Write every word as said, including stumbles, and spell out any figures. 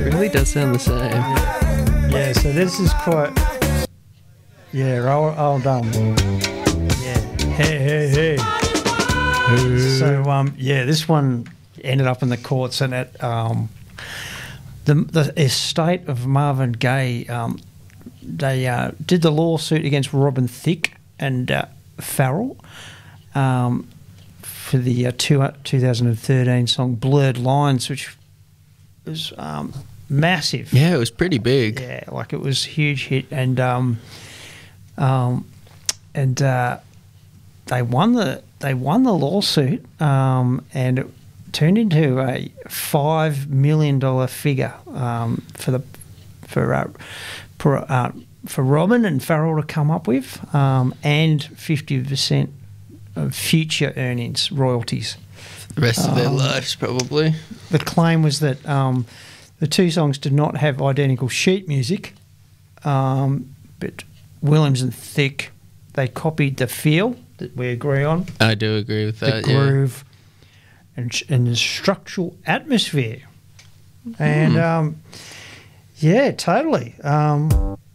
really does sound the same. Yeah, so this is quite... Yeah, old, old um... Yeah, hey, hey, hey. So, um, yeah, this one ended up in the courts, and it, um, the the estate of Marvin Gaye, um, they uh, did the lawsuit against Robin Thicke and uh, Farrell um, for the uh, two, uh, two thousand thirteen song Blurred Lines, which was um, massive. Yeah, it was pretty big. Yeah, like it was a huge hit, and um, um, and uh, they won the they won the lawsuit, um, and it turned into a five million dollar figure um, for the for uh, for, uh, for Robin and Farrell to come up with, um, and fifty percent of future earnings, royalties. The rest of their Um, lives, probably. The claim was that um, the two songs did not have identical sheet music, um, but Williams and Thicke, they copied the feel that we agree on, I do agree with the that, yeah. groove, and, sh- and the structural atmosphere. And, um, yeah, totally. Um,